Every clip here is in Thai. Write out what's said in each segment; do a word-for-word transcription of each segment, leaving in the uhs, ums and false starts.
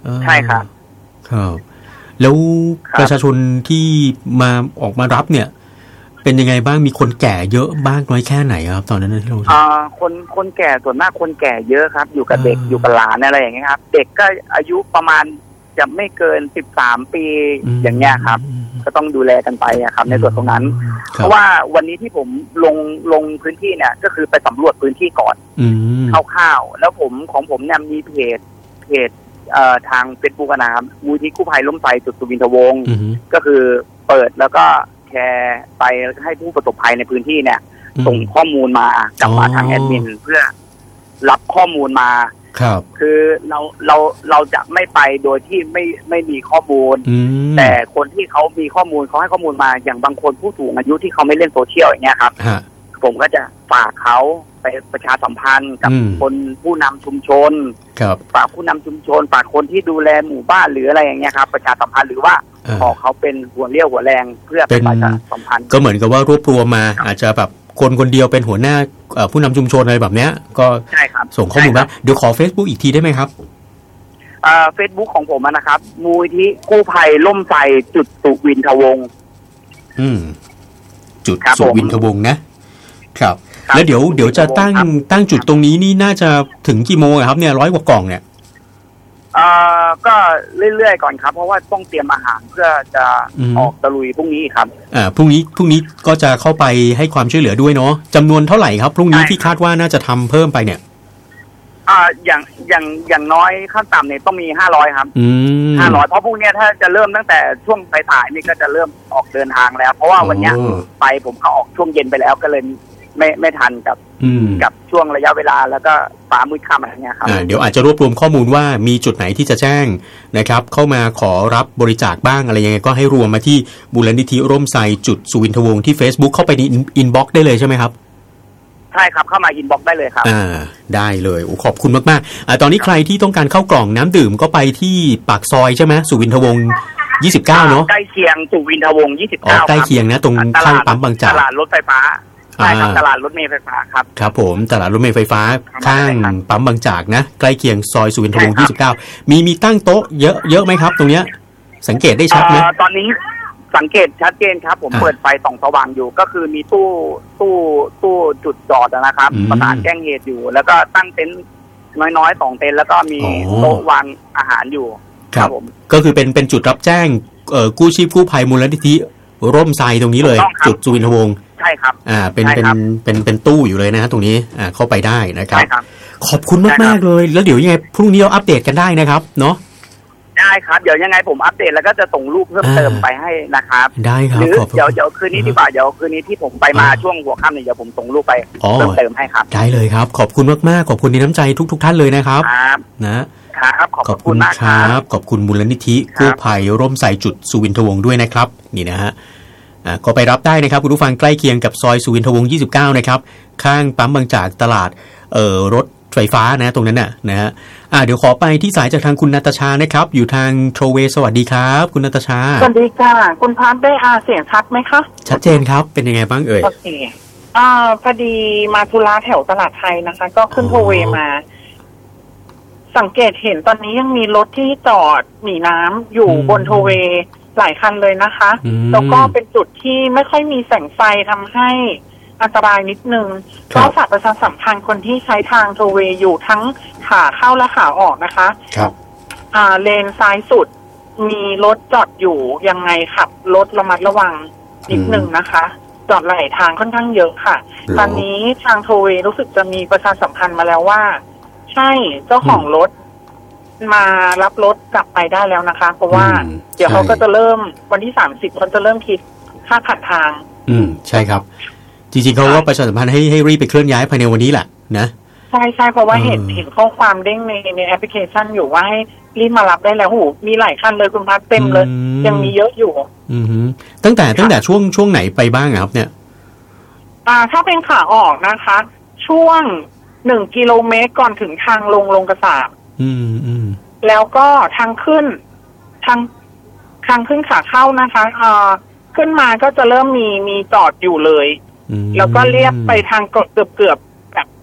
ใช่ครับครับแล้วประชาชนที่มาออกมารับเนี่ยเป็นยังไงบ้างมีคนแก่เยอะบ้างน้อยแค่ไหนครับตอนนั้นที่เราอ่าคนคนแก่ส่วนมากคนแก่เยอะครับอยู่กับเด็กอยู่กับหลานอะไรอย่างเงี้ยครับเด็กก็อายุประมาณจะไม่เกินสิบสามปีอย่างเงี้ยครับก็ต้องดูแลกันไปครับในส่วนตรงนั้นเพราะว่าวันนี้ที่ผมลงลงพื้นที่เนี่ยก็คือไปสำรวจพื้นที่ก่อนคร่าวๆแล้วผมของผมเนี่ยมีเพจเพจเอ่อทางเฟซบุ๊กนะครับมูลที่กู้ภัยล้มไฟจุดสุวินทวงศ์ก็คือเปิดแล้วก็แชร์ไปให้ผู้ประสบภัยในพื้นที่เนี่ยส่งข้อมูลมากลับมาทางแอดมินเพื่อรับข้อมูลมาครับคือเราเราเราจะไม่ไปโดยที่ไม่ไม่มีข้อมูลแต่คนที่เขามีข้อมูลเขาให้ข้อมูลมาอย่างบางคนผู้สูงอายุที่เขาไม่เล่นโซเชียลอย่างเงี้ยครับผมก็จะฝากเขาไปประชาสัมพันธ์กับคนผู้นำชุมชนฝากผู้นำชุมชนฝากคนที่ดูแลหมู่บ้านหรืออะไรอย่างเงี้ยครับประชาสัมพันธ์หรือว่าขอเขาเป็นหัวเรี่ยวหัวแรงเพื่อเป็นประชาสัมพันธ์ก็เหมือนกับว่ารวบรวมมาอาจจะแบบคนคนเดียวเป็นหัวหน้าผู้นำชุมชนอะไรแบบเนี้ยก็ส่งข้อมูลมาเดี๋ยวขอ Facebook อีกทีได้ไหมครับเอ่อ Facebook ของผมนะครับมูลที่กู้ภัยล่มไฟจุดสุวินทวงศ์อืมจุดสุวินทวงศ์นะครับแล้วเดี๋ยวเดี๋ยวจะตั้งตั้งจุดตรงนี้นี่น่าจะถึงกี่โมงครับเนี่ยร้อยกว่ากล่องเนี่ยเอ่อก็เรื่อยๆก่อนครับเพราะว่าต้องเตรียมอาหารเพื่อจะออกตะลุยพรุ่งนี้ครับอ่าพรุ่งนี้พรุ่งนี้ก็จะเข้าไปให้ความช่วยเหลือด้วยเนาะจำนวนเท่าไหร่ครับพรุ่งนี้ที่คาดว่าน่าจะทำเพิ่มไปเนี่ยอ่าอย่างอย่างอย่างน้อยขั้นต่ำเนี่ยต้องมีห้าร้อยครับอืมห้าร้อยเพราะพรุ่งนี้ถ้าจะเริ่มตั้งแต่ช่วงสายๆนี่ก็จะเริ่มออกเดินทางแล้วเพราะว่าวันนี้ไปผมเขาออกช่วงเย็นไปแล้วก็เลยไม่ไม่ทันกับกับช่วงระยะเวลาแล้วก็ฟ้ามืดค่ำอะไรเงี้ยครับเดี๋ยวอาจจะรวบรวมข้อมูลว่ามีจุดไหนที่จะแจ้งนะครับเข้ามาขอรับบริจาคบ้างอะไรยังไงก็ให้รวมมาที่มูลนิธิร่มไทรจุดสุวินทวงศ์ที่ Facebook เข้าไปในอินบ็อกซ์ได้เลยใช่ไหมครับใช่ครับเข้ามาอินบ็อกซ์ได้เลยครับอ่าได้เลยขอบคุณมากๆอ่าตอนนี้ใครที่ต้องการเข้ากล่องน้ำดื่มก็ไปที่ปากซอยใช่ไหมสุวินทวงศ์ยี่สิบเก้าเนาะใกล้เคียงสุวินทวงศ์ยี่สิบเก้าอ๋อใกล้เคียงนะตรงข้างปั๊มบางจากตลาดรถไฟฟ้าใช่ครับตลาดรถเมล์ไฟฟ้าครับครับผมตลาดรถเมล์ไฟฟ้าข้างปั๊มบางจากนะใกล้เคียงซอยสุวินทวงศ์ยี่สิบเก้ามีมีตั้งโต๊ะเยอะเยอะไหมครับตรงเนี้ยสังเกตได้ชัดไหมตอนนี้สังเกตชัดเจนครับผมเปิดไฟส่องสว่างอยู่ก็คือมีตู้ตู้ตู้จุดจอดนะครับประสานแจ้งเหตุอยู่แล้วก็ตั้งเต็นท์น้อยๆสองเต็นท์แล้วก็มีโต๊ะวางอาหารอยู่ครับผมก็คือเป็นเป็นจุดรับแจ้งเอ่อกู้ชีพกู้ภัยมูลนิธิร่มไทรตรงนี้เลยจุดสุวินทวงศ์ใช่ครับอ่าเป็นเป็นเป็นเป็นตู้อยู่เลยนะฮะตรงนี้อ่าเข้าไปได้นะครับขอบคุณมากๆเลยแล้วเดี๋ยวยังไงพรุ่งนี้เราอัปเดตกันได้นะครับเนาะได้ครับเดี๋ยวยังไงผมอัปเดตแล้วก็จะส่งรูปเพิ่มเติมไปให้นะครับได้ครับหรือเดี๋ยวเดี๋ยวคืนนี้ดีกว่าเดี๋ยวคืนนี้ที่ผมไปมาช่วงหัวค่ำเนี่ยเดี๋ยวผมส่งรูปไปเพิ่มเติมให้ครับได้เลยครับขอบคุณมากๆขอบคุณในน้ำใจทุกๆท่านเลยนะครับนะครับขอบคุณมากครับขอบคุณมูลนิธิกู้ภัยร่มไทรจุดสุวินทวงศ์ด้วยนะครับนี่นะฮะอ่าก็ไปรับได้นะครับคุณผู้ฟังใกล้เคียงกับซอยสุวินทวงศ์ยี่สิบเก้านะครับข้างปั๊มบางจากตลาดเอ่อรถไฟฟ้านะตรงนั้นน่ะนะฮะอ่าเดี๋ยวขอไปที่สายจากทางคุณณัฐชานะครับอยู่ทางโทรเวย์สวัสดีครับคุณณัฐชาสวัสดีค่ะคุณพัฒน์ได้อาเสียงชัดไหมคะชัดเจนครับเป็นยังไงบ้างเอ่ยโอเคอ่าพอดีมาธุระแถวตลาดไทยนะคะก็ขึ้นโทรเวย์มาสังเกตเห็นตอนนี้ยังมีรถที่จอดหนีน้ำอยู่บนโทรเวย์หลายคันเลยนะคะแล้วก็เป็นจุดที่ไม่ค่อยมีแสงไฟทำให้อันตรายนิดนึงก็ฝากประชาสัมพันธ์คนที่ใช้ทางโทรเวย์อยู่ทั้งขาเข้าและขาออกนะคะครับอ่าเลนซ้ายสุดมีรถจอดอยู่ยังไงขับรถระมัดระวังนิดนึงนะคะจอดหลายทางค่อนข้างเยอะค่ะตอนนี้ทางโทรเวย์รู้สึกจะมีประชาสัมพันธ์มาแล้วว่าใช่เจ้าของรถมารับรถกลับไปได้แล้วนะคะเพราะว่าเดี๋ยวเขาก็จะเริ่มวันที่สามสิบเขาจะเริ่มคิดค่าผ่านทางอืมใช่ครับจริงๆเขาว่าประชาสัมพันธ์ให้ให้รีบไปเคลื่อนย้ายภายในวันนี้แหละนะใช่ใช่เพราะว่าเห็นเห็นข้อความเด้งในในแอปพลิเคชันอยู่ว่าให้รีบมารับได้แล้วโหมีหลายคันเลยคุณพัฒน์เต็มเลยยังมีเยอะอยู่อือตั้งแต่ตั้งแต่ช่วงช่วงไหนไปบ้างครับเนี่ยอ่าถ้าเป็นขาออกนะคะช่วงหนึ่งกิโลเมตรก่อนถึงทางลงลงกระสาบอืมอืมแล้วก็ทางขึ้นทางทางขึ้นขาเข้านะคะอ่าขึ้นมาก็จะเริ่มมีมีจอดอยู่เลยแล้วก็เรียบไปทางเกือบเกือบแบบ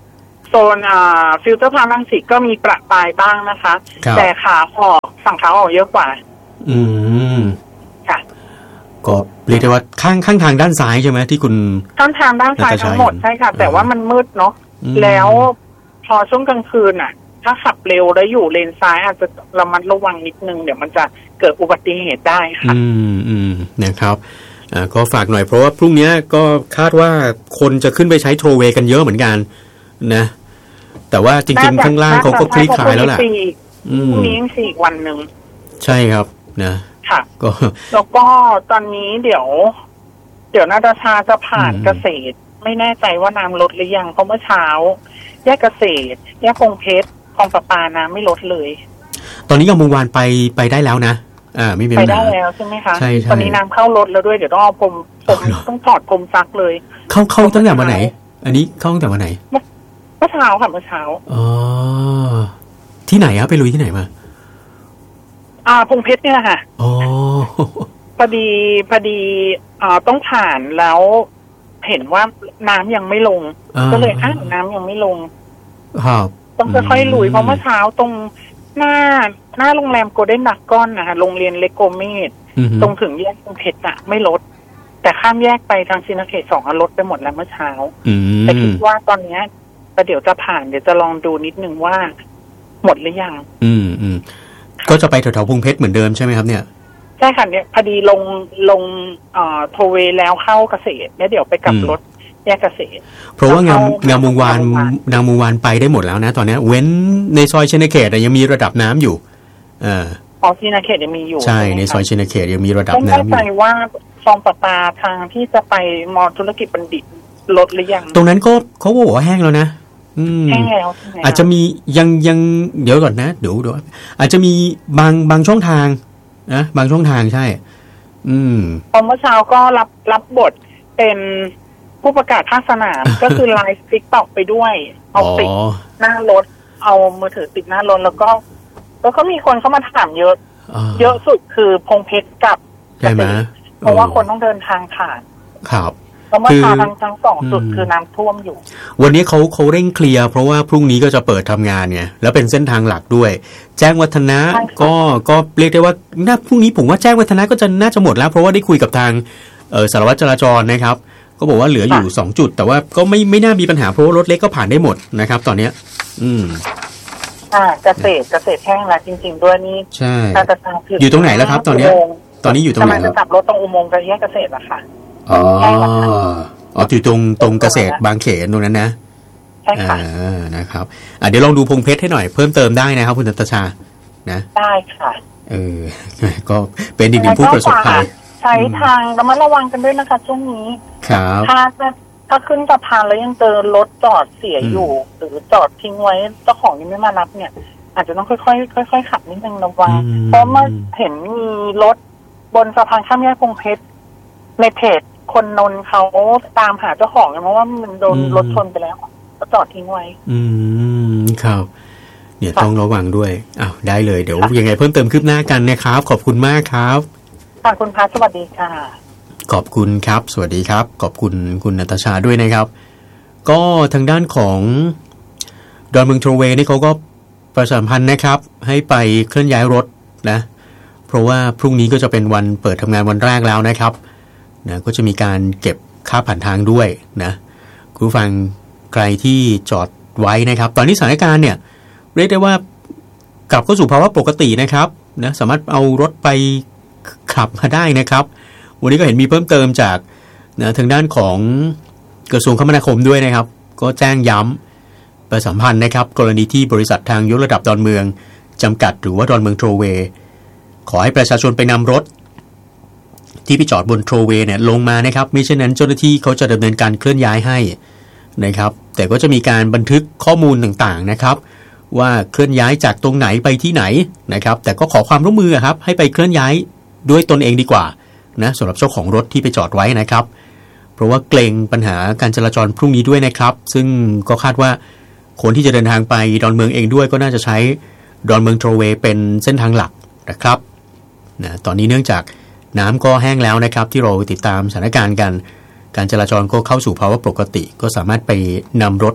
โซนอ่าฟิลเตอร์พาร์ครังสิตก็มีประปรายบ้างนะคะแต่ขาออกฝั่งขาออกเยอะกว่าอืมค่ะก็เรียกได้ว่าข้างข้างทางด้านซ้ายใช่ไหมที่คุณข้างทางด้านซ้ายทั้งหมดใช่ค่ะแต่ว่ามันมืดเนาะแล้วพอช่วงกลางคืนอ่ะถ้าขับเร็วแล้วอยู่เลนซ้ายอาจจะระมัดระวังนิดนึงเดี๋ยวมันจะเกิดอุบัติเหตุได้ค่ะอืมอืมนะครับอ่าก็ฝากหน่อยเพราะว่าพรุ่งนี้ก็คาดว่าคนจะขึ้นไปใช้โทรเวย์กันเยอะเหมือนกันนะแต่ว่าจริงๆข้างล่างเขาก็คลี่คลายแล้วแหละพรุ่งนี้ยังสี่วันหนึ่งใช่ครับนะค่ะก็แล้วก็ตอนนี้เดี๋ยวเดี๋ยวนาตาชาจะผ่านเกษตรไม่แน่ใจว่าน้ำลดหรือยังเพราะเมื่อเช้าแยกเกษตรแยกคงเพชรคลองประปาน้ำไม่ลดเลยตอนนี้ยามวงวานไปไปได้แล้วนะอ่าไม่มีไปได้แล้วใช่ไหมคะใช่ใช่ตอนนี้น้ำเข้ารถแล้วด้วยเดี๋ยวต้องเอาพรมผมต้องถอดพรมซักเลยเข้าเข้าตั้งแต่วันไหนอันนี้เข้าตั้งแต่วันไหนเมื่อเช้าค่ะเมื่อเช้าอ๋อที่ไหนครับไปลุยที่ไหนมาอ่าพงเพชรเนี่ยค่ะอ๋อพอดีพอดีอ่าต้องผ่านแล้วเห็นว่าน้ำยังไม่ลงก็เลยอ้าวน้ำยังไม่ลงครับต้องค่อยๆลุยเพราะเมื่อเช้าตรงหน้าหน้าโรงแรมโกลเด้นดักก้อนนะคะโรงเรียนเลโกเมดตรงถึงแยกพงเพชรอะไม่ลดแต่ข้ามแยกไปทางซินาเขตสองลดไปหมดแล้วเมื่อเช้าแต่คิดว่าตอนนี้แต่เดี๋ยวจะผ่านเดี๋ยวจะลองดูนิดนึงว่าหมดหรือยังอืมอืมก็จะไปแถวๆพงเพชรเหมือนเดิมใช่ไหมครับเนี่ยใช่ค่ะเนี่ยพอดีลงลงเอ่อโทเวแล้วเข้าเกษตรแล้วเดี๋ยวไปกลับรถแยกเกษตรเพราะว่างามงามวงวานงามวงวานไปได้หมดแล้วนะตอนนี้เว้นในซอยเชนเขตยังมีระดับน้ำอยู่เอออ๋อเชนเขตยังมีอยู่ใช่ในซอยเชนเขตยังมีระดับน้ำอยู่ไม่แน่ใจว่าคลองประปาทางที่จะไปมอธุรกิจบัณฑิตลดหรือยังตรงนั้นก็เขาบอกว่าแห้งแล้วนะแห้งแล้วอาจจะมียังยังเดี๋ยวก่อนนะเดี๋ยวเดี๋ยวอาจจะมีบางบางช่องทางนะบางช่องทางใช่อืมพอเมื่อเช้าก็รับรับบทเป็นผู้ประกาศภาคสนาม ก็คือไลฟ์ติ๊กต็อกไปด้วยเอาติดหน้ารถเอามือถือติดหน้ารถแล้วก็แล้วก็มีคนเข้ามาถามเยอะเยอะสุดคือพงเพชรกับใช่ไหมเพราะว่าคนต้องเดินทางผ่านครับเพราะเมื่อเช้าทั้งทั้งสองจุดคือน้ำท่วมอยู่วันนี้เขาเขาเร่งเคลียร์เพราะว่าพรุ่งนี้ก็จะเปิดทำงานไงแล้วเป็นเส้นทางหลักด้วยแจ้งวัฒนะก็ก็เรียกได้ว่าน่าพรุ่งนี้ผมว่าแจ้งวัฒนะก็จะน่าจะหมดแล้วเพราะว่าได้คุยกับทางเอ่อสารวัตรจราจรนะครับก็บอกว่าเหลืออยู่สองจุดแต่ว่าก็ไม่ไม่น่ามีปัญหาเพราะว่ารถเล็กก็ผ่านได้หมดนะครับตอนนี้อืมอ่าเกษตรเกษตรแห้งแล้วจริงๆด้วยนี่ใช่อยู่ตรงไหนแล้วครับตอนนี้ตอนนี้อยู่ตรงไหนจะกลับรถตรงอุโมงค์กระแยกเกษตรอะค่ะอ๋ออ๋ออยู่ตรงตรงเกษตรบางเขนตรงนั้นนะใช่ค่ะอ่านะครับอ่ะเดี๋ยวลองดูพงเพชรให้หน่อยเพิ่มเติมได้นะครับคุณนันทชานะได้ค่ะเออก็เป็นอีกหนึ่งผู้ประสบภัยใช้ทางระมัดระวังกันด้วยนะคะช่วงนี้ครับถ้าถ้าขึ้นสะพานแล้วยังเจอรถจอดเสียอยู่หรือจอดทิ้งไว้เจ้าของยังไม่มารับเนี่ยอาจจะต้องค่อยๆค่อยๆขับนิดนึงระวังเพราะเมื่อเห็นมีรถบนสะพานข้ามแยกพงเพชรในเพจคนนนเขาตามหาเจ้าของเพราะว่ามันโดนรถชนไปแล้วก็จอดทิ้งไว้อืมครับเนี่ยต้องระวังด้วยอ้าวได้เลยเดี๋ยวยังไงเพิ่มเติมคืบหน้ากันนะครับขอบคุณมากครับค่ะคุณพัชสวัสดีค่ะขอบคุณครับสวัสดีครับขอบคุณคุณณัฐชาด้วยนะครับก็ทางด้านของดอนเมืองโทรเวย์นี่เขาก็ประชาสัมพันธ์นะครับให้ไปเคลื่อนย้ายรถนะเพราะว่าพรุ่งนี้ก็จะเป็นวันเปิดทำงานวันแรกแล้วนะครับนะก็จะมีการเก็บค่าผ่านทางด้วยนะคุณผู้ฟังใครที่จอดไว้นะครับตอนนี้สถานการณ์เนี่ยเรียกได้ว่ากลับเข้าสู่ภาวะปกตินะครับนะสามารถเอารถไปขับมาได้นะครับวันนี้ก็เห็นมีเพิ่มเติมจากนะทางด้านของกระทรวงคมนาคมด้วยนะครับก็แจ้งย้ำประสัมพันธ์นะครับกรณีที่บริษัททางยกระดับดอนเมืองจำกัดหรือว่าดอนเมืองโทรเวย์ขอให้ประชาชนไปนำรถที่ไปจอดบนโทรเวย์เนี่ยลงมานะครับมิฉะนั้นเจ้าหน้าที่เขาจะดำเนินการเคลื่อนย้ายให้นะครับแต่ก็จะมีการบันทึกข้อมูลต่างๆนะครับว่าเคลื่อนย้ายจากตรงไหนไปที่ไหนนะครับแต่ก็ขอความร่วมมือครับให้ไปเคลื่อนย้ายด้วยตนเองดีกว่านะสำหรับเจ้าของรถที่ไปจอดไว้นะครับเพราะว่าเกรงปัญหาการจราจรพรุ่งนี้ด้วยนะครับซึ่งก็คาดว่าคนที่จะเดินทางไปดอนเมืองเองด้วยก็น่าจะใช้ดอนเมืองโทรเวย์เป็นเส้นทางหลักนะครับนะตอนนี้เนื่องจากน้ำก็แห้งแล้วนะครับที่เราติดตามสถานการณ์กันการจราจรก็เข้าสู่ภาวะปกติก็สามารถไปนำรถ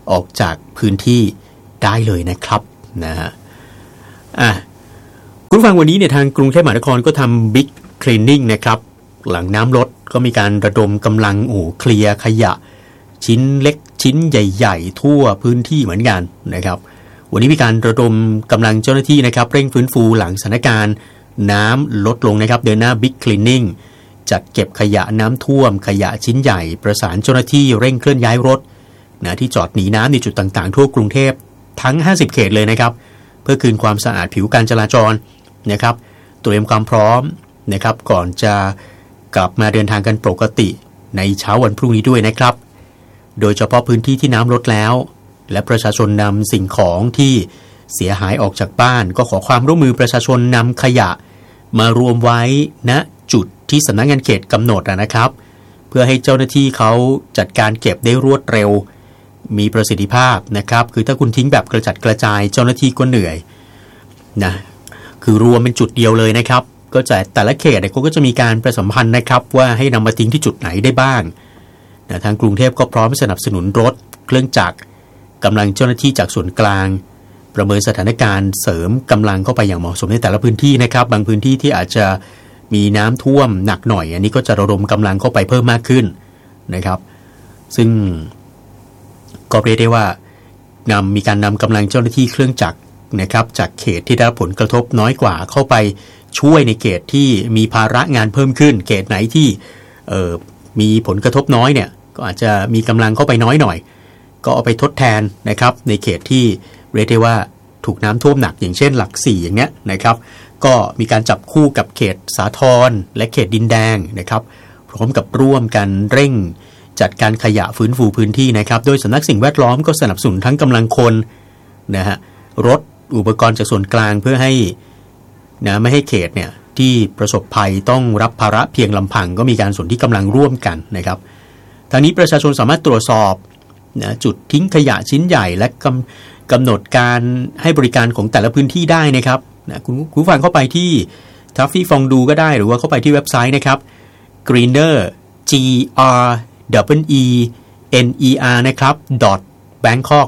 ออกจากพื้นที่ได้เลยนะครับนะฮะอ่ะคุณผู้ฟังวันนี้เนี่ยทางกรุงเทพมหานครก็ทำบิ๊กคลีนนิ่งนะครับหลังน้ำลดก็มีการระดมกำลังโอ้เคลียร์ขยะชิ้นเล็กชิ้นใหญ่ๆทั่วพื้นที่เหมือนกันนะครับวันนี้มีการระดมกำลังเจ้าหน้าที่นะครับเร่งฟื้นฟูหลังสถานการณ์น้ำลดลงนะครับเดินหน้าบิ๊กคลีนนิ่งจัดเก็บขยะน้ำท่วมขยะชิ้นใหญ่ประสานเจ้าหน้าที่เร่งเคลื่อนย้ายรถนะที่จอดหนีน้ำในจุดต่างๆทั่วกรุงเทพทั้งห้าสิบเขตเลยนะครับเพื่อคืนความสะอาดผิวการจราจรนะครับเตรียมความพร้อมนะครับก่อนจะกลับมาเดินทางกันปกติในเช้าวันพรุ่งนี้ด้วยนะครับโดยเฉพาะพื้นที่ที่น้ำลดแล้วและประชาชนนำสิ่งของที่เสียหายออกจากบ้านก็ขอความร่วมมือประชาชนนำขยะมารวมไว้ณจุดที่สำนักงานเขตกำหนดนะครับเพื่อให้เจ้าหน้าที่เขาจัดการเก็บได้รวดเร็วมีประสิทธิภาพนะครับคือถ้าคุณทิ้งแบบกระจัดกระจายเจ้าหน้าที่ก็เหนื่อยนะคือรวมเป็นจุดเดียวเลยนะครับก็จะแต่ละเขตเนี่ยเขาก็จะมีการประชาสัมพันธ์นะครับว่าให้นำมาทิ้งที่จุดไหนได้บ้างนะทางกรุงเทพก็พร้อมสนับสนุนรถเครื่องจักรกำลังเจ้าหน้าที่จากส่วนกลางประเมินสถานการณ์เสริมกำลังเข้าไปอย่างเหมาะสมในแต่ละพื้นที่นะครับบางพื้นที่ที่อาจจะมีน้ำท่วมหนักหน่อยอันนี้ก็จะระดมกำลังเข้าไปเพิ่มมากขึ้นนะครับซึ่งก็เรียกได้ว่านำมีการนำกำลังเจ้าหน้าที่เครื่องจักรนะครับจากเขตที่ได้รับผลกระทบน้อยกว่าเข้าไปช่วยในเขตที่มีภาระงานเพิ่มขึ้นเขตไหนที่เอ่อมีผลกระทบน้อยเนี่ยก็อาจจะมีกำลังเข้าไปน้อยหน่อยก็เอาไปทดแทนนะครับในเขตที่เรียกได้ว่าถูกน้ำท่วมหนักอย่างเช่นหลักสี่อย่างเนี้ยนะครับก็มีการจับคู่กับเขตสาทรและเขตดินแดงนะครับพร้อมกับร่วมกันเร่งจัดการขยะฟื้นฟูพื้นที่นะครับโดยสำนักสิ่งแวดล้อมก็สนับสนุนทั้งกำลังคนนะฮะรถอุปกรณ์จากส่วนกลางเพื่อให้นะไม่ให้เขตเนี่ยที่ประสบภัยต้องรับภาระเพียงลำพังก็มีการสนที่กำลังร่วมกันนะครับทางนี้ประชาชนสามารถตรวจสอบนะจุดทิ้งขยะชิ้นใหญ่และกำกำหนดการให้บริการของแต่ละพื้นที่ได้นะครับนะคุณผู้ฟังเข้าไปที่ทัฟฟี่ฟองดูก็ได้หรือว่าเข้าไปที่เว็บไซต์นะครับ greener g r w e n e r นะครับ .bangkok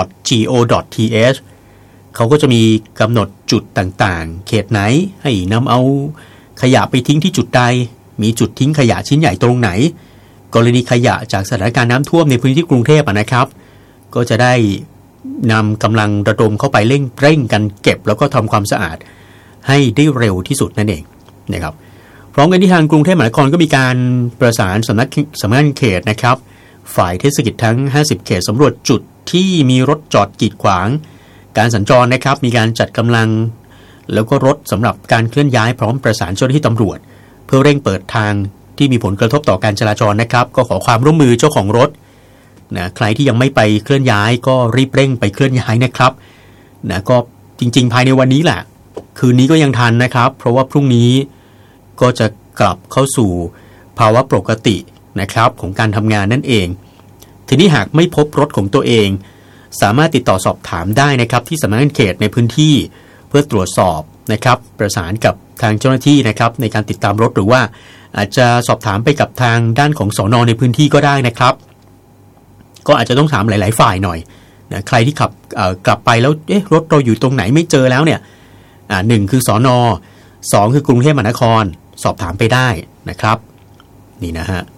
.go .th เขาก็จะมีกำหนดจุดต่างๆเขตไหนให้นำเอาขยะไปทิ้งที่จุดใดมีจุดทิ้งขยะชิ้นใหญ่ตรงไหนกรณีขยะจากสถานการณ์น้ำท่วมในพื้นที่กรุงเทพนะครับก็จะได้นำกำลังระดมเข้าไปเร่งเร่งกันเก็บแล้วก็ทำความสะอาดให้ได้เร็วที่สุดนั่นเองนะครับพร้อมกันที่ทางกรุงเทพมหานครก็มีการประสานสำนักสำนักงานเขตนะครับฝ่ายเทศกิจทั้งห้าสิบเขตสำรวจจุดที่มีรถจอดกีดขวางการสัญจรนะครับมีการจัดกำลังแล้วก็รถสำหรับการเคลื่อนย้ายพร้อมประสานเจ้าหน้าที่ตำรวจเพื่อเร่งเปิดทางที่มีผลกระทบต่อการจราจรนะครับก็ขอความร่วมมือเจ้าของรถนะใครที่ยังไม่ไปเคลื่อนย้ายก็รีบเร่งไปเคลื่อนย้ายนะครับนะก็จริงๆภายในวันนี้แหละคืนนี้ก็ยังทันนะครับเพราะว่าพรุ่งนี้ก็จะกลับเข้าสู่ภาวะปกตินะครับของการทำงานนั่นเองทีนี้หากไม่พบรถของตัวเองสามารถติดต่อสอบถามได้นะครับที่สำนักงานเขตในพื้นที่เพื่อตรวจสอบนะครับประสานกับทางเจ้าหน้าที่นะครับในการติดตามรถหรือว่าอาจจะสอบถามไปกับทางด้านของสน.ในพื้นที่ก็ได้นะครับก็อาจจะต้องถามหลายๆฝ่ายหน่อยนะใครที่ขับกลับไปแล้วเอ๊ะรถเราอยู่ตรงไหนไม่เจอแล้วเนี่ยอ่าหนึ่งคือสน.สองคือกรุงเทพมหานครสอบถามไปได้นะครับนี่นะฮะ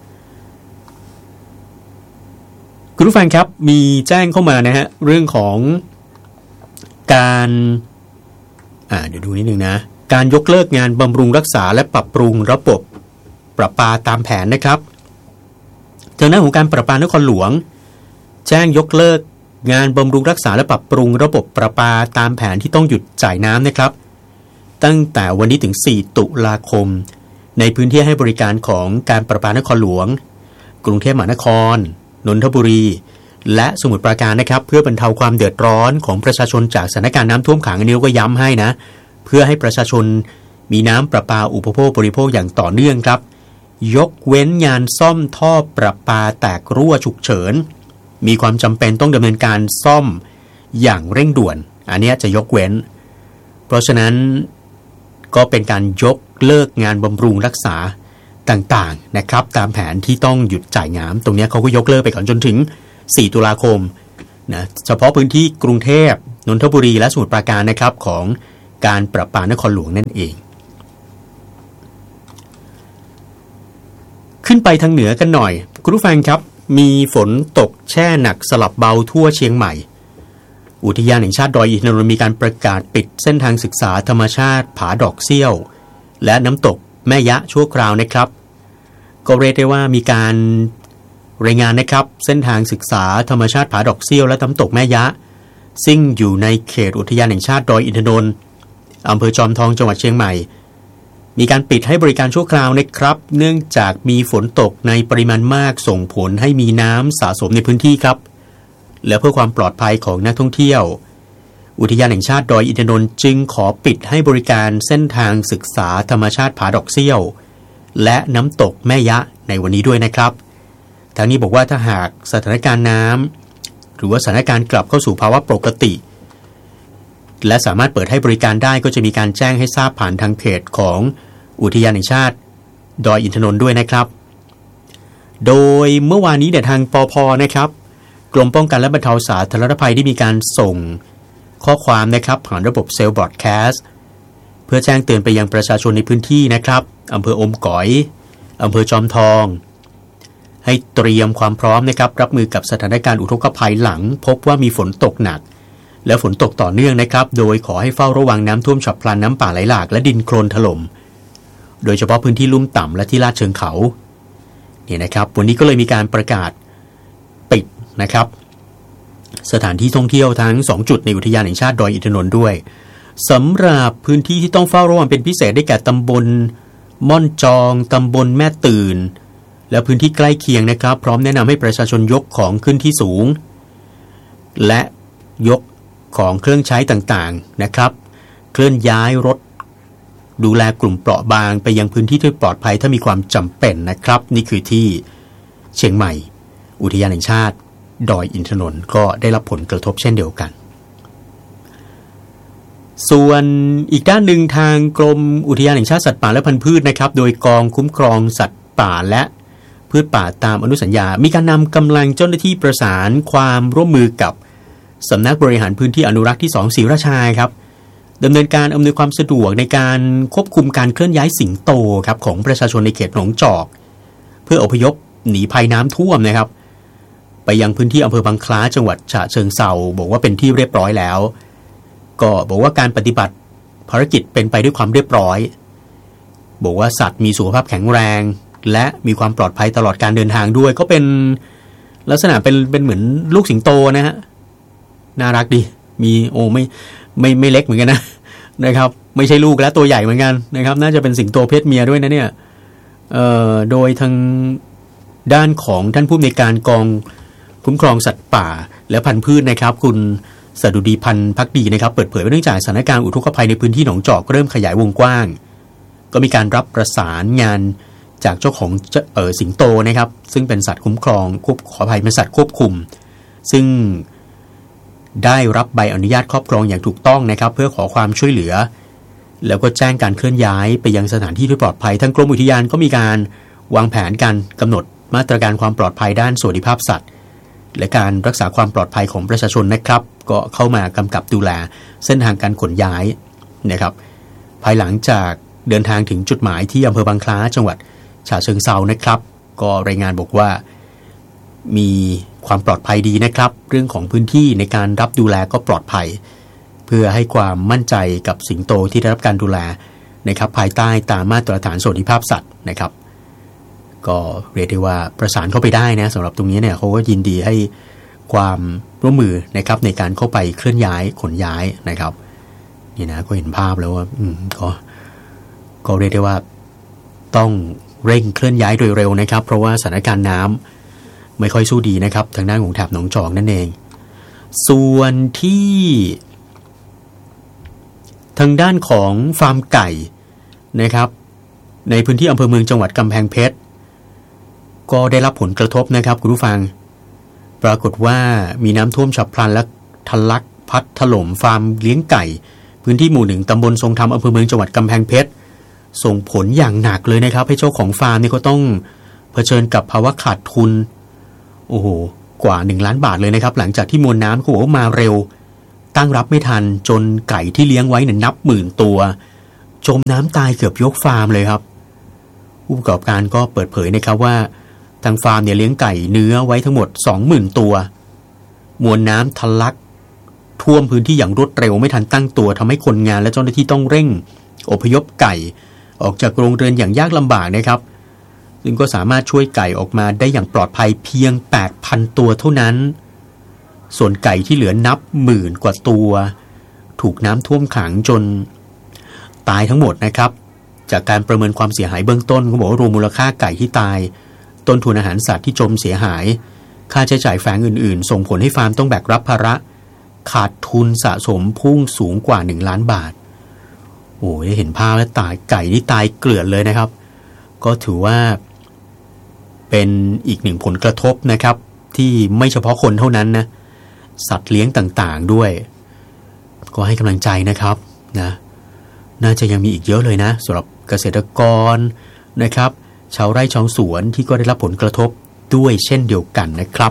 คุณผู้ฟังครับมีแจ้งเข้ามานะฮะเรื่องของการอ่าเดี๋ยวดูนิดนึงนะการยกเลิกงานบำรุงรักษาและปรับปรุงระบบประปาตามแผนนะครับทางด้านของการประปานครหลวงแจ้งยกเลิกงานบำรุงรักษาและปรับปรุงระบบประปาตามแผนที่ต้องหยุดจ่ายน้ำนะครับตั้งแต่วันนี้ถึงสี่ตุลาคมในพื้นที่ให้บริการของการประปานครหลวงกรุงเทพมหานครนนทบุรีและสมุทรปราการนะครับเพื่อบรรเทาความเดือดร้อนของประชาชนจากสถานการณ์น้ำท่วมขังอันนี้เราก็ย้ำให้นะเพื่อให้ประชาชนมีน้ำประปาอุปโภคบริโภคอย่างต่อเนื่องครับยกเว้นงานซ่อมท่อประปาแตกรั่วฉุกเฉินมีความจำเป็นต้องดำเนินการซ่อมอย่างเร่งด่วนอันนี้จะยกเว้นเพราะฉะนั้นก็เป็นการยกเลิกงานบำรุงรักษาต่างๆนะครับตามแผนที่ต้องหยุดจ่ายน้ำตรงนี้เขาก็ยกเลิกไปก่อนจนถึงสี่ตุลาคมนะเฉพาะพื้นที่กรุงเทพนนทบุรีและสมุทรปราการนะครับของการประปานครหลวงนั่นเองขึ้นไปทางเหนือกันหน่อยคุณผู้ฟังครับมีฝนตกแช่หนักสลับเบาทั่วเชียงใหม่อุทยานแห่งชาติดอยอินทนนท์มีการประกาศปิดเส้นทางศึกษาธรรมชาติผาดอกเซี่ยวและน้ำตกแม่ยะชั่วคราวนะครับก็เรียกได้ว่ามีการรายงานนะครับเส้นทางศึกษาธรรมชาติผาดอกเซี่ยวและน้ำตกแม่ยะซึ่งอยู่ในเขตอุทยานแห่งชาติดอยอินทนนท์อำเภอจอมทองจังหวัดเชียงใหม่มีการปิดให้บริการชั่วคราวนะครับเนื่องจากมีฝนตกในปริมาณมากส่งผลให้มีน้ำสะสมในพื้นที่ครับและเพื่อความปลอดภัยของนักท่องเที่ยวอุทยานแห่งชาติดอยอินทนนท์จึงขอปิดให้บริการเส้นทางศึกษาธรรมชาติผาดอกเซี่ยวและน้ำตกแม่ยะในวันนี้ด้วยนะครับทางนี้บอกว่าถ้าหากสถานการณ์น้ำหรือว่าสถานการณ์กลับเข้าสู่ภาวะปกติและสามารถเปิดให้บริการได้ก็จะมีการแจ้งให้ทราบผ่านทางเพจของอุทยานแห่งชาติดอยอินทนนท์ด้วยนะครับโดยเมื่อวานนี้เนี่ยทางปภ.นะครับกรมป้องกันและบรรเทาสาธารณภัยได้มีการส่งข้อความนะครับผ่านระบบเซลล์บรอดแคสต์เพื่อแจ้งเตือนไปยังประชาชนในพื้นที่นะครับอำเภออมก๋อยอำเภอจอมทองให้เตรียมความพร้อมนะครับรับมือกับสถานการณ์อุทกภัยหลังพบว่ามีฝนตกหนักและฝนตกต่อเนื่องนะครับโดยขอให้เฝ้าระวังน้ำท่วมฉับพลันน้ำป่าไหลหลากและดินโคลนถล่มโดยเฉพาะพื้นที่ลุ่มต่ำและที่ลาดเชิงเขาเนี่ยนะครับวันนี้ก็เลยมีการประกาศปิดนะครับสถานที่ท่องเที่ยวทั้งสองจุดในอุทยานแห่งชาติดอยอินทนนท์ด้วยสำหรับพื้นที่ที่ต้องเฝ้าระวังเป็นพิเศษได้แก่ตำบลม่อนจองตำบลแม่ตื่นและพื้นที่ใกล้เคียงนะครับพร้อมแนะนำให้ประชาชนยกของขึ้นที่สูงและยกของเครื่องใช้ต่างๆนะครับเคลื่อนย้ายรถดูแลกลุ่มเปราะบางไปยังพื้นที่ที่ปลอดภัยถ้ามีความจำเป็นนะครับนี่คือที่เชียงใหม่อุทยานแห่งชาติดอยอินทนนท์ก็ได้รับผลกระทบเช่นเดียวกันส่วนอีกด้านหนึ่งทางกรมอุทยานแห่งชาติสัตว์ป่าและพันธุ์พืชนะครับโดยกองคุ้มครองสัตว์ป่าและพืชป่าตามอนุสัญญามีการนำกำลังเจ้าหน้าที่ประสานความร่วมมือกับสำนักบริหารพื้นที่อนุรักษ์ที่สองศรีราชาครับดำเนินการอำนวยความสะดวกในการควบคุมการเคลื่อนย้ายสิงโตครับของประชาชนในเขตหนองจอกเพื่ออพยพหนีภัยน้ำท่วมนะครับไปยังพื้นที่อำเภอบางคล้าจังหวัดฉะเชิงเทราบอกว่าเป็นที่เรียบร้อยแล้วก็บอกว่าการปฏิบัติภารกิจเป็นไปด้วยความเรียบร้อยบอกว่าสัตว์มีสุขภาพแข็งแรงและมีความปลอดภัยตลอดการเดินทางด้วยก็เป็นลักษณะเป็นเป็นเหมือนลูกสิงโตนะฮะน่ารักดีมีโอ้ไม่ไม่ไม่เล็กเหมือนกันนะนะครับไม่ใช่ลูกแล้วตัวใหญ่เหมือนกันนะครับน่าจะเป็นสิงโตเพศเมียด้วยนะเนี่ยเอ่อโดยทางด้านของท่านผู้อำนวยการกองคุ้มครองสัตว์ป่าและพันธุ์พืชนะครับคุณสดุดีพันธ์ภักดีนะครับเปิดเผยว่าเนื่องจากสถานการณ์อุทกภัยในพื้นที่หนองจอกเริ่มขยายวงกว้างก็มีการรับประสานงานจากเจ้าของเอ่อสิงโตนะครับซึ่งเป็นสัตว์คุ้มครองควบขออภัยเป็นสัตว์ควบคุมซึ่งได้รับใบอนุญาตครอบครองอย่างถูกต้องนะครับเพื่อขอความช่วยเหลือแล้วก็แจ้งการเคลื่อนย้ายไปยังสถานที่ที่ปลอดภัยทางกรมอุทยานก็มีการวางแผนการกำหนดมาตรการความปลอดภัยด้านสวัสดิภาพสัตว์และการรักษาความปลอดภัยของประชาชนนะครับก็เข้ามากำกับดูแลเส้นทางการขนย้ายนะครับภายหลังจากเดินทางถึงจุดหมายที่อำเภอบางคล้าจังหวัดฉะเชิงเทรานะครับก็รายงานบอกว่ามีความปลอดภัยดีนะครับเรื่องของพื้นที่ในการรับดูแลก็ปลอดภัยเพื่อให้ความมั่นใจกับสิงโตที่ได้รับการดูแลนะครับภายใต้ตามมาตรฐานสวัสดิภาพสัตว์นะครับก็เรียกได้ว่าประสานเข้าไปได้นะสำหรับตรงนี้เนี่ยเขาก็ยินดีให้ความร่วมมือนะครับในการเข้าไปเคลื่อนย้ายขนย้ายนะครับนี่นะก็เห็นภาพแล้วว่าอืมก็ก็เรียกได้ว่าต้องเร่งเคลื่อนย้ายโดยเร็วนะครับเพราะว่าสถานการณ์น้ำไม่ค่อยสู้ดีนะครับทางด้านของแถบหนองจอกนั่นเองส่วนที่ทางด้านของฟาร์มไก่นะครับในพื้นที่อำเภอเมืองจังหวัดกำแพงเพชรก็ได้รับผลกระทบนะครับคุณผู้ฟังปรากฏว่ามีน้ำท่วมฉับพลันและทะลักพัดถล่มฟาร์มเลี้ยงไก่พื้นที่หมู่หนึ่งตำบลทรงธรรมอำเภอเมืองจังหวัดกำแพงเพชรส่งผลอย่างหนักเลยนะครับให้เจ้าของฟาร์มนี่ก็ต้องเผชิญกับภาวะขาดทุนโอ้โหกว่าหนึ่งล้านบาทเลยนะครับหลังจากที่มวลน้ำเขาบอกว่ามาเร็วตั้งรับไม่ทันจนไก่ที่เลี้ยงไว้เนี่ยนับหมื่นตัวจมน้ำตายเกือบยกฟาร์มเลยครับผู้ประกอบการก็เปิดเผยนะครับว่าทางฟาร์มเนี่ยเลี้ยงไก่เนื้อไว้ทั้งหมด สองหมื่น ตัวมวลน้ำทะลักท่วมพื้นที่อย่างรวดเร็วไม่ทันตั้งตัวทำให้คนงานและเจ้าหน้าที่ต้องเร่งอพยพไก่ออกจากโรงเรือนอย่างยากลำบากนะครับซึ่งก็สามารถช่วยไก่ออกมาได้อย่างปลอดภัยเพียง แปดพัน ตัวเท่านั้นส่วนไก่ที่เหลือนับหมื่นกว่าตัวถูกน้ำท่วมขังจนตายทั้งหมดนะครับจากการประเมินความเสียหายเบื้องต้นเขาบอกว่ารวมมูลค่าไก่ที่ตายต้นทุนอาหารสัตว์ที่จมเสียหายค่าใช้จ่ายแฝงอื่นๆส่งผลให้ฟาร์มต้องแบกรับภาระขาดทุนสะสมพุ่งสูงกว่าหนึ่งล้านบาทโอ้ยเห็นภาพแล้วตายไก่นี่ตายเกลื่อนเลยนะครับก็ถือว่าเป็นอีกหนึ่งผลกระทบนะครับที่ไม่เฉพาะคนเท่านั้นนะสัตว์เลี้ยงต่างๆด้วยก็ให้กำลังใจนะครับนะน่าจะยังมีอีกเยอะเลยนะสำหรับเกษตรกรนะครับชาวไร่ชาวสวนที่ก็ได้รับผลกระทบด้วยเช่นเดียวกันนะครับ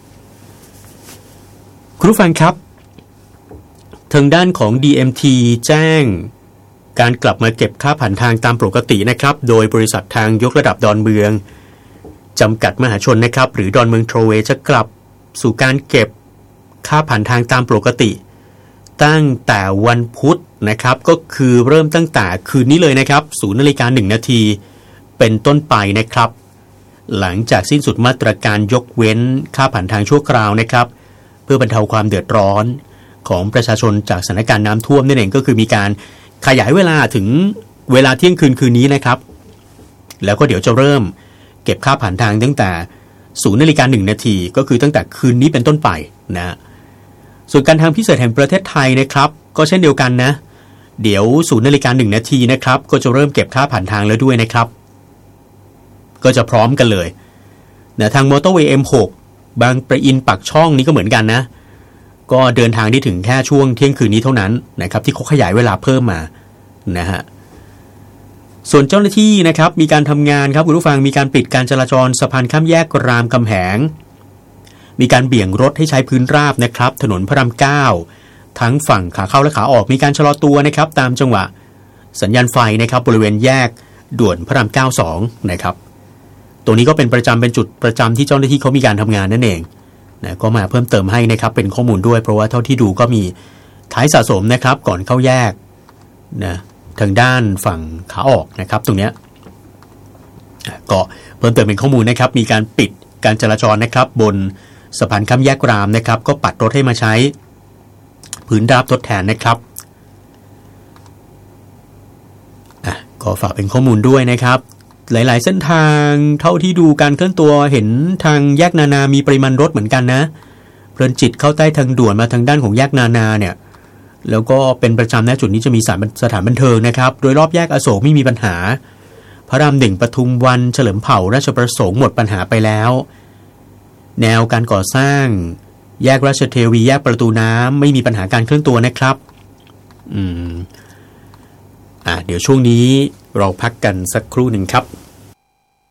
คุณผู้ฟังครับทางด้านของ ดี เอ็ม ที แจ้งการกลับมาเก็บค่าผ่านทางตามปกตินะครับโดยบริษัททางยกระดับดอนเมืองจำกัดมหาชนนะครับหรือดอนเมืองโทรเวย์จะกลับสู่การเก็บค่าผ่านทางตามปกติตั้งแต่วันพุธนะครับก็คือเริ่มตั้งแต่คืนนี้เลยนะครับศูนย์นาฬิกาหนึ่งนาทีเป็นต้นไปนะครับหลังจากสิ้นสุดมาตรการยกเว้นค่าผ่านทางชั่วคราวนะครับเพื่อบรรเทาความเดือดร้อนของประชาชนจากสถานการณ์น้ำท่วมนั่นเองก็คือมีการขยายเวลาถึงเวลาเที่ยงคืนคืนนี้นะครับแล้วก็เดี๋ยวจะเริ่มเก็บค่าผ่านทางตั้งแต่ศูนย์นาฬิกาหนึ่งนาทีก็คือตั้งแต่คืนนี้เป็นต้นไปนะส่วนการทางพิเศษแห่งประเทศไทยนะครับก็เช่นเดียวกันนะเดี๋ยวศูนย์นาฬิกาหนึ่งนาทีนะครับก็จะเริ่มเก็บค่าผ่านทางแล้วด้วยนะครับก็จะพร้อมกันเลยนะทางมอเตอร์เวย์ เอ็ม หก บางปะอินปักช่องนี้ก็เหมือนกันนะก็เดินทางได้ถึงแค่ช่วงเที่ยงคืนนี้เท่านั้นนะครับที่เขาขยายเวลาเพิ่มมานะฮะส่วนเจ้าหน้าที่นะครับมีการทำงานครับคุณผู้ฟังมีการปิดการจราจรสะพานข้ามแยกรามคำแหงมีการเบี่ยงรถให้ใช้พื้นราบนะครับถนนพระรามเก้าทั้งฝั่งขาเข้าและขาออกมีการชะลอตัวนะครับตามจังหวะสัญญาณไฟนะครับบริเวณแยกด่วนพระรามเก้าสองนะครับตรงนี้ก็เป็นประจำเป็นจุดประจำที่เจ้าหน้าที่เขามีการทำงานนั่นเองนะก็มาเพิ่มเติมให้นะครับเป็นข้อมูลด้วยเพราะว่าเท่าที่ดูก็มีท้ายสะสมนะครับก่อนเข้าแยกนะทางด้านฝั่งขาออกนะครับตรงนี้ก็เพิ่มเติมเป็นข้อมูลนะครับมีการปิดการจราจรนะครับบนสะพานข้ามแยกรามนะครับก็ปัดรถให้มาใช้พื้นราบทดแทนนะครับอ่ะก็ฝากเป็นข้อมูลด้วยนะครับหลายๆเส้นทางเท่าที่ดูการเคลื่อนตัวเห็นทางแยกนานามีปริมาณรถเหมือนกันนะเพลินจิตเข้าใต้ทางด่วนมาทางด้านของแยกนานาเนี่ยแล้วก็เป็นประจำนะจุดนี้จะมีสถานบันเทิงนะครับโดยรอบแยกอโศกไม่มีปัญหาพระรามหนึ่งปทุมวันเฉลิมเผ่าราชประสงค์หมดปัญหาไปแล้วแนวการก่อสร้างแยกราชเทวีแยกประตูน้ำไม่มีปัญหาการเคลื่อนตัวนะครับอืมอ่ะเดี๋ยวช่วงนี้เราพักกันสักครู่หนึ่งครับ